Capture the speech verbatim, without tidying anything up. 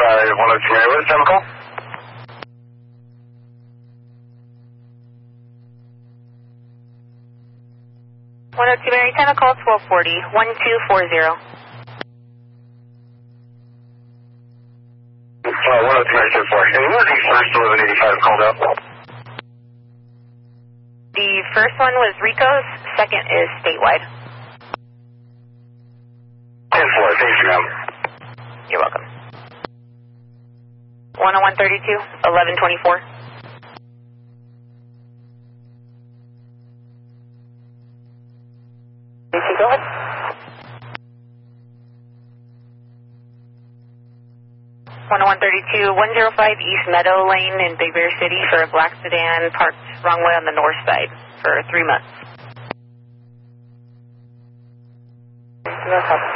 five, one oh two, what is time call? one oh two Mary, time call twelve forty, one two four zero. Uh, one oh two Mary, ten four. And where the first eleven eighty-five called up? The first one was Rico's, second is statewide. ten four, thank you, ma'am. You're welcome. one oh one thirty-two, eleven twenty-four. Go ahead. one oh one thirty-two, one oh five East Meadow Lane in Big Bear City for a black sedan parked wrong way on the north side for three months. No problem.